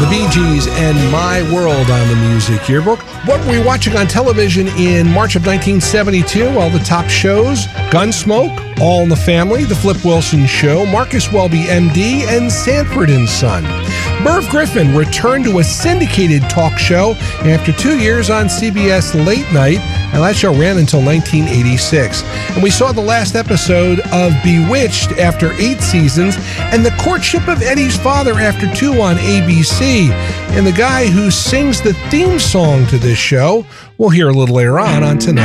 the Bee Gees and My World on the Music Yearbook. What were we watching on television in March of 1972? Well, the top shows: Gunsmoke, All in the Family, The Flip Wilson Show, Marcus Welby, MD, and Sanford and Son. Merv Griffin returned to a syndicated talk show after 2 years on CBS Late Night, and that show ran until 1986. And we saw the last episode of Bewitched after 8 seasons, and The Courtship of Eddie's Father after 2 on ABC. And the guy who sings the theme song to this show, we'll hear a little later on tonight.